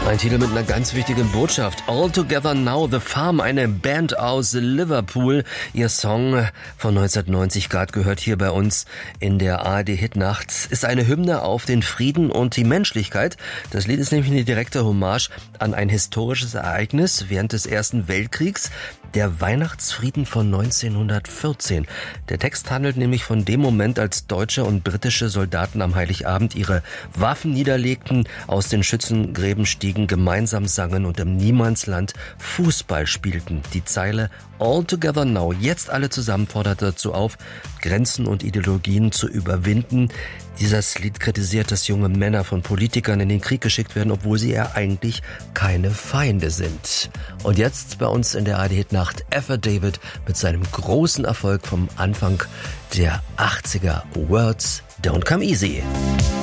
Ein Titel mit einer ganz wichtigen Botschaft. All Together Now, The Farm, eine Band aus Liverpool. Ihr Song von 1990, gerade gehört hier bei uns in der ARD-Hitnacht, ist eine Hymne auf den Frieden und die Menschlichkeit. Das Lied ist nämlich eine direkte Hommage an ein historisches Ereignis während des Ersten Weltkriegs, der Weihnachtsfrieden von 1914. Der Text handelt nämlich von dem Moment, als deutsche und britische Soldaten am Heiligabend ihre Waffen niederlegten, aus den Schützengräben stiegen, gemeinsam sangen und im Niemandsland Fußball spielten. Die Zeile All Together Now, jetzt alle zusammen, fordert dazu auf, Grenzen und Ideologien zu überwinden. Dieses Lied kritisiert, dass junge Männer von Politikern in den Krieg geschickt werden, obwohl sie ja eigentlich keine Feinde sind. Und jetzt bei uns in der ARD-Hitnacht David mit seinem großen Erfolg vom Anfang der 80er, Words Don't Come Easy.